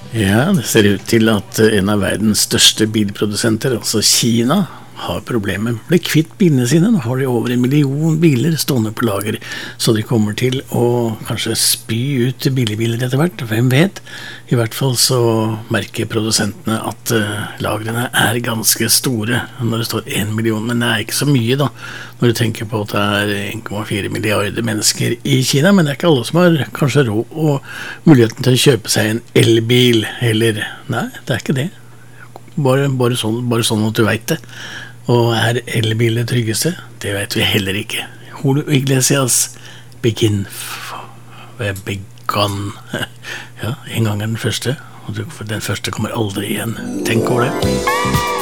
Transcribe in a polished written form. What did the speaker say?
Ja, det ser ut til at en av verdens største bilprodusenter, altså Kina, har problemer med å bli kvitt bilene sine. Nå har de over 1 million biler stående på lager, så de kommer til å kanskje spy ut billigbiler etter hvert, hvem vet? I hvert fall så merker produsentene at lagrene er ganske store når det står 1 million, men det er ikke så mye da, når du tenker på at det er 1,4 milliarder mennesker i Kina, men det er ikke alle som har kanskje råd og muligheten til å kjøpe seg en elbil, eller nei, det er ikke det. Bare sånn at du vet det. Og er elbil det tryggeste? Det vet vi heller ikke. Julio Iglesias, Begun. Ja, en gang er den første, og den første kommer aldri igjen. Tenk over det.